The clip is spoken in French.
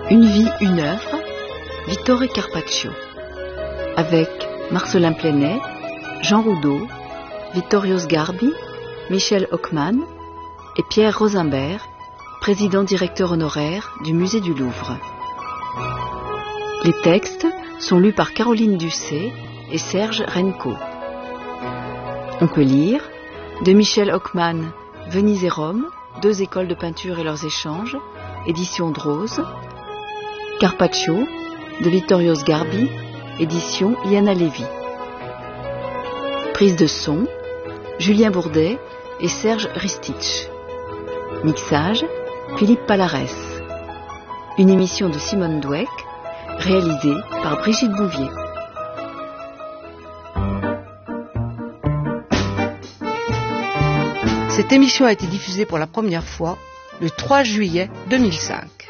Une vie, une œuvre, Vittore Carpaccio, avec Marcelin Plenet, Jean Roudot, Vittorio Sgarbi, Michel Hockmann et Pierre Rosenberg, président-directeur honoraire du Musée du Louvre. Les textes sont lus par Caroline Dusset et Serge Renco. On peut lire de Michel Hockmann, Venise et Rome, 2 écoles de peinture et leurs échanges, édition Drose. Carpaccio, de Vittorio Sgarbi, édition Iana Lévy. Prise de son, Julien Bourdet et Serge Ristich. Mixage, Philippe Palarès. Une émission de Simone Dweck, réalisée par Brigitte Bouvier. Cette émission a été diffusée pour la première fois le 3 juillet 2005.